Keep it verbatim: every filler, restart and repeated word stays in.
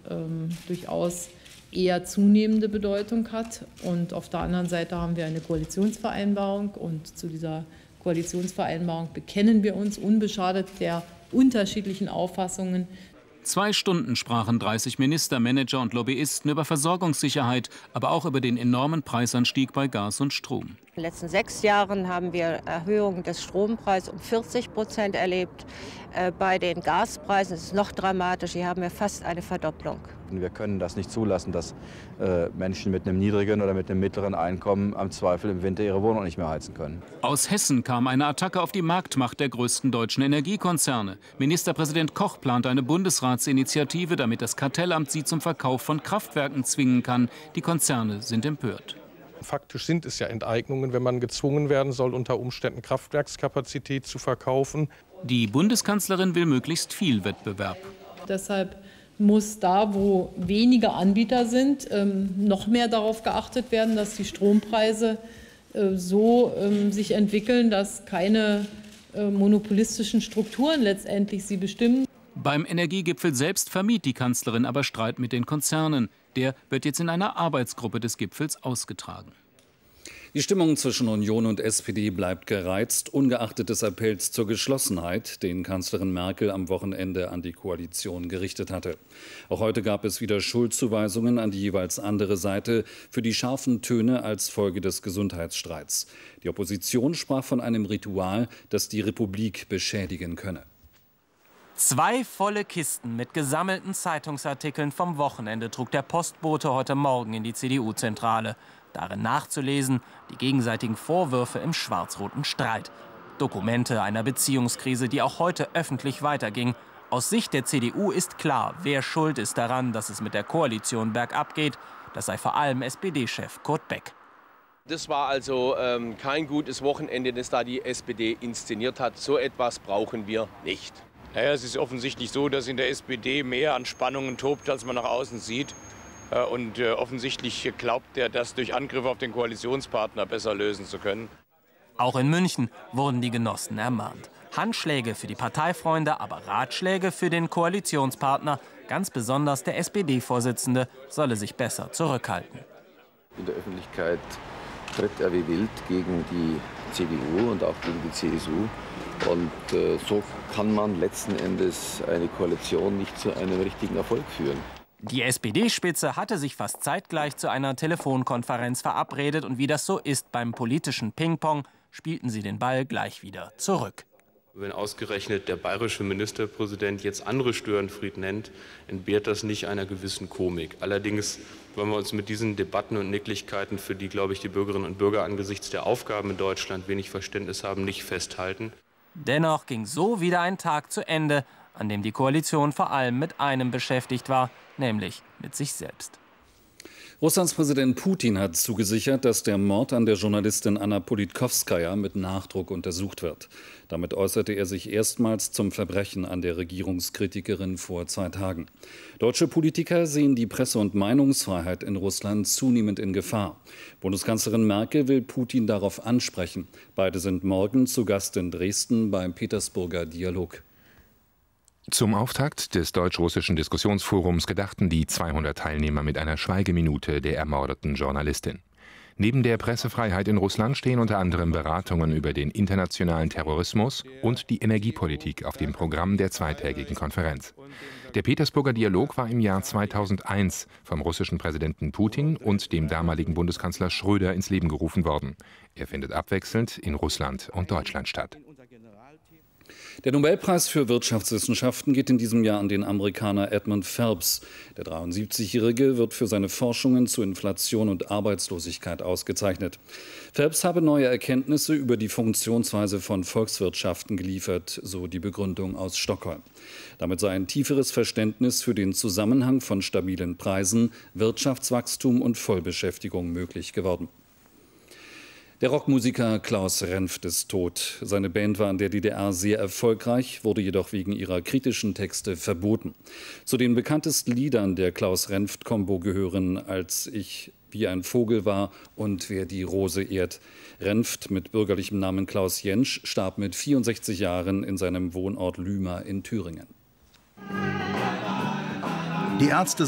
ähm, durchaus eher zunehmende Bedeutung hat. Und auf der anderen Seite haben wir eine Koalitionsvereinbarung. Und zu dieser Koalitionsvereinbarung bekennen wir uns unbeschadet der unterschiedlichen Auffassungen. Zwei Stunden sprachen dreißig Minister, Manager und Lobbyisten über Versorgungssicherheit, aber auch über den enormen Preisanstieg bei Gas und Strom. In den letzten sechs Jahren haben wir Erhöhungen des Strompreises um vierzig Prozent erlebt. Bei den Gaspreisen ist es noch dramatischer. Hier haben wir fast eine Verdopplung. Wir können das nicht zulassen, dass äh, Menschen mit einem niedrigen oder mit einem mittleren Einkommen am Zweifel im Winter ihre Wohnung nicht mehr heizen können. Aus Hessen kam eine Attacke auf die Marktmacht der größten deutschen Energiekonzerne. Ministerpräsident Koch plant eine Bundesratsinitiative, damit das Kartellamt sie zum Verkauf von Kraftwerken zwingen kann. Die Konzerne sind empört. Faktisch sind es ja Enteignungen, wenn man gezwungen werden soll, unter Umständen Kraftwerkskapazität zu verkaufen. Die Bundeskanzlerin will möglichst viel Wettbewerb. Deshalb muss da, wo weniger Anbieter sind, noch mehr darauf geachtet werden, dass die Strompreise so sich entwickeln, dass keine monopolistischen Strukturen letztendlich sie bestimmen. Beim Energiegipfel selbst vermied die Kanzlerin aber Streit mit den Konzernen. Der wird jetzt in einer Arbeitsgruppe des Gipfels ausgetragen. Die Stimmung zwischen Union und S P D bleibt gereizt, ungeachtet des Appells zur Geschlossenheit, den Kanzlerin Merkel am Wochenende an die Koalition gerichtet hatte. Auch heute gab es wieder Schuldzuweisungen an die jeweils andere Seite für die scharfen Töne als Folge des Gesundheitsstreits. Die Opposition sprach von einem Ritual, das die Republik beschädigen könne. Zwei volle Kisten mit gesammelten Zeitungsartikeln vom Wochenende trug der Postbote heute Morgen in die C D U-Zentrale. Darin nachzulesen die gegenseitigen Vorwürfe im schwarz-roten Streit. Dokumente einer Beziehungskrise, die auch heute öffentlich weiterging. Aus Sicht der C D U ist klar, wer schuld ist daran, dass es mit der Koalition bergab geht. Das sei vor allem S P D-Chef Kurt Beck. Das war also ähm, kein gutes Wochenende, das da die S P D inszeniert hat. So etwas brauchen wir nicht. Naja, es ist offensichtlich so, dass in der S P D mehr an Spannungen tobt, als man nach außen sieht. Und äh, offensichtlich glaubt er, das durch Angriffe auf den Koalitionspartner besser lösen zu können. Auch in München wurden die Genossen ermahnt. Handschläge für die Parteifreunde, aber Ratschläge für den Koalitionspartner. Ganz besonders der S P D-Vorsitzende solle sich besser zurückhalten. In der Öffentlichkeit tritt er wie wild gegen die C D U und auch gegen die C S U. Und äh, so kann man letzten Endes eine Koalition nicht zu einem richtigen Erfolg führen. Die S P D-Spitze hatte sich fast zeitgleich zu einer Telefonkonferenz verabredet. Und wie das so ist beim politischen Ping-Pong, spielten sie den Ball gleich wieder zurück. Wenn ausgerechnet der bayerische Ministerpräsident jetzt andere Störenfried nennt, entbehrt das nicht einer gewissen Komik. Allerdings wollen wir uns mit diesen Debatten und Nicklichkeiten, für die, glaube ich, die Bürgerinnen und Bürger angesichts der Aufgaben in Deutschland wenig Verständnis haben, nicht festhalten. Dennoch ging so wieder ein Tag zu Ende, an dem die Koalition vor allem mit einem beschäftigt war, nämlich mit sich selbst. Russlands Präsident Putin hat zugesichert, dass der Mord an der Journalistin Anna Politkowskaja mit Nachdruck untersucht wird. Damit äußerte er sich erstmals zum Verbrechen an der Regierungskritikerin vor zwei Tagen. Deutsche Politiker sehen die Presse- und Meinungsfreiheit in Russland zunehmend in Gefahr. Bundeskanzlerin Merkel will Putin darauf ansprechen. Beide sind morgen zu Gast in Dresden beim Petersburger Dialog. Zum Auftakt des deutsch-russischen Diskussionsforums gedachten die zweihundert Teilnehmer mit einer Schweigeminute der ermordeten Journalistin. Neben der Pressefreiheit in Russland stehen unter anderem Beratungen über den internationalen Terrorismus und die Energiepolitik auf dem Programm der zweitägigen Konferenz. Der Petersburger Dialog war im Jahr zweitausendeins vom russischen Präsidenten Putin und dem damaligen Bundeskanzler Schröder ins Leben gerufen worden. Er findet abwechselnd in Russland und Deutschland statt. Der Nobelpreis für Wirtschaftswissenschaften geht in diesem Jahr an den Amerikaner Edmund Phelps. Der dreiundsiebzigjährige wird für seine Forschungen zu Inflation und Arbeitslosigkeit ausgezeichnet. Phelps habe neue Erkenntnisse über die Funktionsweise von Volkswirtschaften geliefert, so die Begründung aus Stockholm. Damit sei ein tieferes Verständnis für den Zusammenhang von stabilen Preisen, Wirtschaftswachstum und Vollbeschäftigung möglich geworden. Der Rockmusiker Klaus Renft ist tot. Seine Band war in der D D R sehr erfolgreich, wurde jedoch wegen ihrer kritischen Texte verboten. Zu den bekanntesten Liedern der Klaus-Renft-Kombo gehören »Als ich wie ein Vogel war« und »Wer die Rose ehrt«. Renft mit bürgerlichem Namen Klaus Jentsch starb mit vierundsechzig Jahren in seinem Wohnort Lyma in Thüringen. Die Ärzte